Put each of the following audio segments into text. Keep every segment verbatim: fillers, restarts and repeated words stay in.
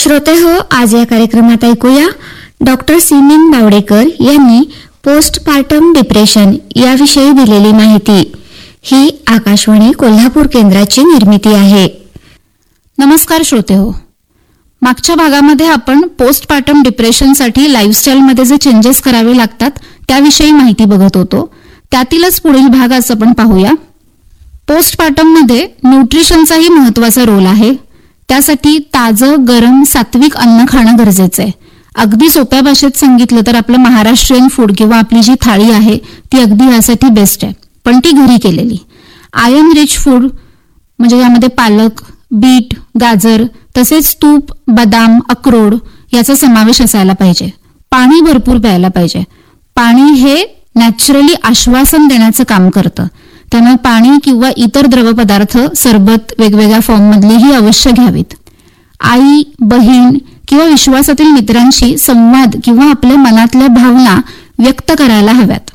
श्रोतेहो, आज या कार्यक्रमात ऐकूया डॉक्टर सिमिन बावडेकर यांनी पोस्टपार्टम डिप्रेशन याविषयी दिलेली माहिती. ही आकाशवाणी कोल्हापूर केंद्राची निर्मिती आहे. नमस्कार श्रोतेहो, मागच्या भागामध्ये आपण पोस्टपार्टम डिप्रेशनसाठी लाईफस्टाईलमध्ये जे चेंजेस करावे लागतात त्याविषयी माहिती बघत होतो. त्यातीलच पुढील भाग आज आपण पाहूया. पोस्टपार्टममध्ये न्यूट्रिशनचाही महत्वाचा रोल आहे. त्यासाठी ताजं गरम सात्विक अन्न खाणं गरजेचं आहे. अगदी सोप्या भाषेत सांगितलं तर आपलं महाराष्ट्रीयन फूड किंवा आपली जी थाळी आहे ती अगदी यासाठी बेस्ट आहे, पण ती घरी केलेली. आयर्न रिच फूड म्हणजे यामध्ये पालक, बीट, गाजर तसेच तूप, बदाम, अक्रोड याचा समावेश असायला पाहिजे. पाणी भरपूर प्यायला पाहिजे. पाणी हे नॅचरली आश्वासन देण्याचं काम करतं. त्यामुळे पाणी किंवा इतर द्रवपदार्थ, सरबत वेगवेगळ्या फॉर्ममधलीही अवश्य घ्यावीत. आई, बहीण किंवा विश्वासातील मित्रांशी संवाद किंवा आपल्या मनातल्या भावना व्यक्त करायला हव्यात.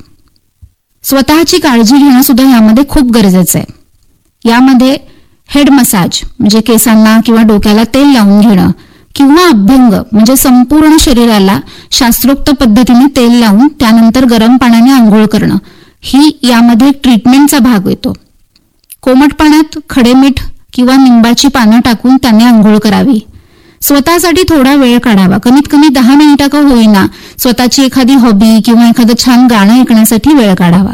स्वतःची काळजी घेणं सुद्धा यामध्ये खूप गरजेचं आहे. यामध्ये हेड मसाज म्हणजे केसांना किंवा डोक्याला तेल लावून घेणं किंवा अभ्यंग म्हणजे संपूर्ण शरीराला शास्त्रोक्त पद्धतीने तेल लावून त्यानंतर गरम पाण्याने आंघोळ करणं ही यामध्ये ट्रीटमेंटचा भाग येतो. कोमट पाण्यात खडे मीठ किंवा निंबाची पानं टाकून त्याने आंघोळ करावी. स्वतःसाठी थोडा वेळ काढावा. कमीत कमी दहा मिनिटं का होईना स्वतःची एखादी हॉबी किंवा एखादं छान गाणं ऐकण्यासाठी वेळ काढावा.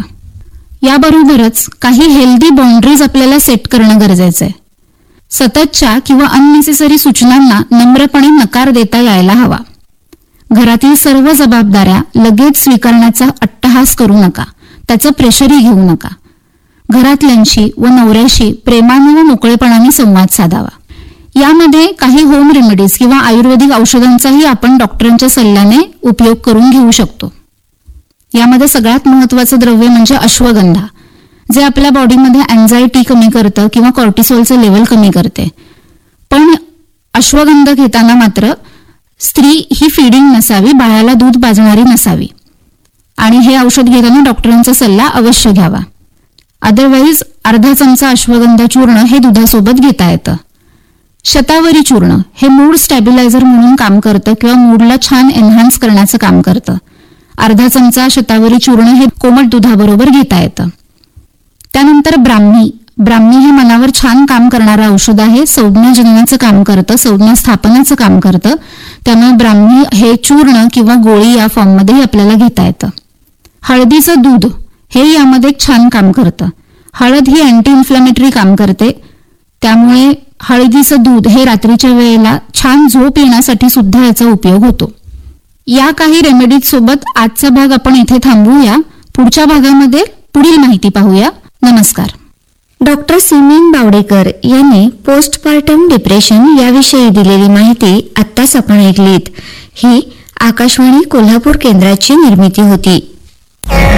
याबरोबरच काही हेल्दी बाउंड्रीज आपल्याला सेट करणं गरजेचं आहे. सततच्या किंवा अननेसेसरी सूचनांना नम्रपणे नकार देता यायला हवा. घरातील सर्व जबाबदाऱ्या लगेच स्वीकारण्याचा अट्टहास करू नका. त्याचं प्रेशरही घेऊ नका. घरातल्यांशी व नवऱ्याशी प्रेमाने व मोकळेपणाने संवाद साधावा. यामध्ये काही होम रेमेडीज किंवा आयुर्वेदिक औषधांचाही आपण डॉक्टरांच्या सल्ल्याने उपयोग करून घेऊ शकतो. यामध्ये सगळ्यात महत्वाचं द्रव्य म्हणजे अश्वगंधा, जे आपल्या बॉडीमध्ये अँझायटी कमी करतं किंवा कॉर्टिसॉलचं लेवल कमी करते. पण अश्वगंधा घेताना मात्र स्त्री ही फिडिंग नसावी, बाळाला दूध पाजणारी नसावी आणि हे औषध घेताना डॉक्टरांचा सल्ला अवश्य घ्यावा. अदरवाईज अर्धा चमचा अश्वगंधा चूर्ण हे दुधासोबत घेता येतं. शतावरी चूर्ण हे मूड स्टॅबिलायझर म्हणून काम करतं किंवा मूडला छान एन्हान्स करण्याचं काम करतं. अर्धा चमचा शतावरी चूर्ण हे कोमट दुधाबरोबर घेता येतं. त्यानंतर ब्राह्मी ब्राह्मी हे मनावर छान काम करणारं औषध आहे. संज्ञा जननाचं काम करतं, संज्ञा स्थापनाचं काम करतं. त्यामुळे ब्राह्मी हे चूर्ण किंवा गोळी या फॉर्ममध्ये आपल्याला घेता येतं. हळदीचं दूध हे यामध्ये छान काम करतं. हळद ही अँटी इन्फ्लॅमेटरी काम करते. त्यामुळे हळदीचं दूध हे रात्रीच्या वेळेला छान झोप येण्यासाठी सुद्धा याचा उपयोग होतो. या काही रेमेडीज सोबत आजचा भाग आपण इथे थांबवूया. पुढच्या भागामध्ये पुढील माहिती पाहूया. नमस्कार. डॉक्टर सिमिन बावडेकर यांनी पोस्टपार्टम डिप्रेशन याविषयी दिलेली माहिती आत्ताच आपण ऐकलीत. ही आकाशवाणी कोल्हापूर केंद्राची निर्मिती होती.